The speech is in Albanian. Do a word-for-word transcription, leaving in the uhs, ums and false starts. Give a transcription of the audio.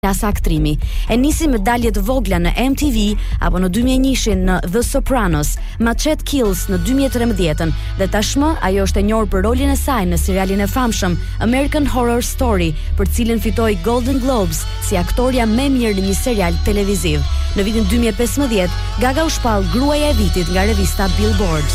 klasa aktrimi. E nisi me dalje të vogla në M T V apo në dy mijë e një në The Sopranos, Machete Kills në dy mijë e trembëdhjetë dhe tashmë ajo është e njohur për rolin e saj në serialin e famshëm American Horror Story, për cilën fitoi Golden Globes si aktoria më e mirë në një serial televiziv. Në vitin dy mijë e pesëmbëdhjetë, Gaga u shpall gruaja e vitit nga revista Billboard.